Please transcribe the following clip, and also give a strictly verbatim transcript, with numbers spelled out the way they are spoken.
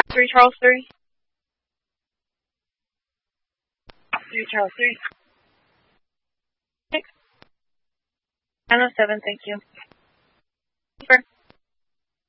Three Charles three. Three Charles three. Six. Anna seven, thank you. Super.